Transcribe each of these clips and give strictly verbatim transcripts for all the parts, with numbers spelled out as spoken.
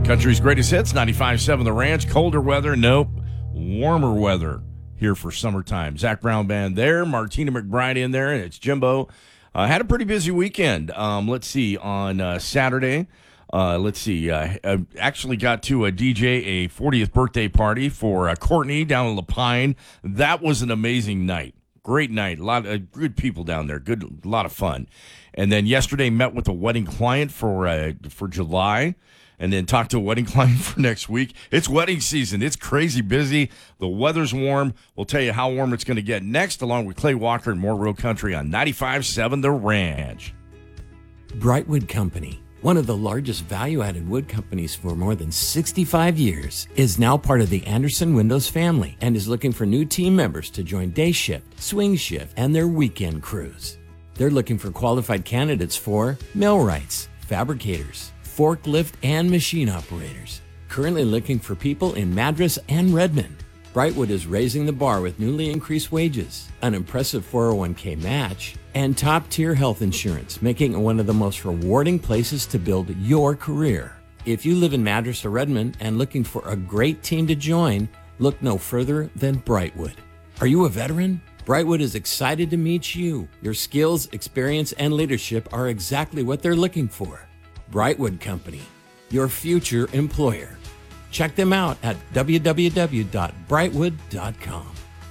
Country's greatest hits, ninety-five point seven The Ranch. Colder weather, nope. Warmer weather here for summertime. Zach Brown Band there, Martina McBride in there, and it's Jimbo. Uh, had a pretty busy weekend. Um, let's see, on uh, Saturday, uh, let's see, uh, uh, actually got to a D J a fortieth birthday party for uh, Courtney down in La Pine. That was an amazing night. Great night. A lot of good people down there. Good, a lot of fun. And then yesterday met with a wedding client for uh, for July. And then talk to a wedding client for next week. It's wedding season. It's crazy busy. The weather's warm. We'll tell you how warm it's going to get next, along with Clay Walker and more Real Country on ninety-five point seven The Ranch. Brightwood Company, one of the largest value-added wood companies for more than sixty-five years, is now part of the Anderson Windows family and is looking for new team members to join day shift, swing shift, and their weekend crews. They're looking for qualified candidates for millwrights, fabricators, forklift, and machine operators. Currently looking for people in Madras and Redmond. Brightwood is raising the bar with newly increased wages, an impressive four oh one k match, and top-tier health insurance, making it one of the most rewarding places to build your career. If you live in Madras or Redmond and looking for a great team to join, look no further than Brightwood. Are you a veteran? Brightwood is excited to meet you. Your skills, experience, and leadership are exactly what they're looking for. Brightwood Company, your future employer. Check them out at w w w dot brightwood dot com.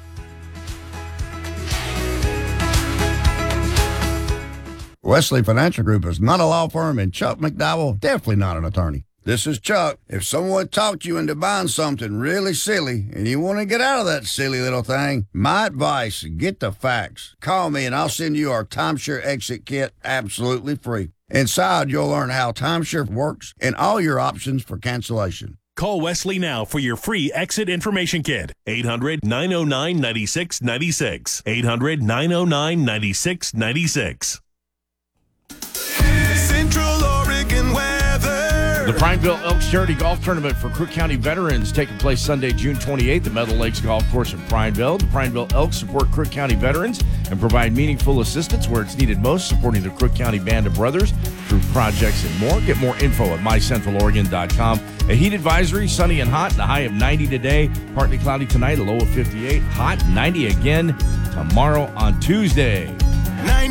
Wesley Financial Group is not a law firm, and Chuck McDowell, definitely not an attorney. This is Chuck. If someone talked you into buying something really silly and you want to get out of that silly little thing, my advice, get the facts. Call me and I'll send you our timeshare exit kit absolutely free. Inside, you'll learn how timeshare works and all your options for cancellation. Call Wesley now for your free exit information kit. eight hundred, nine oh nine, nine six nine six. eight hundred, nine oh nine, nine six nine six. Central Oregon weather. The Prineville Elks Charity Golf Tournament for Crook County veterans taking place Sunday, June twenty-eighth at Meadow Lakes Golf Course in Prineville. The Prineville Elks support Crook County veterans and provide meaningful assistance where it's needed most, supporting the Crook County Band of Brothers through projects and more. Get more info at my central oregon dot com. A heat advisory, sunny and hot, and a high of ninety today. Partly cloudy tonight, a low of fifty-eight. Hot, ninety again tomorrow on Tuesday.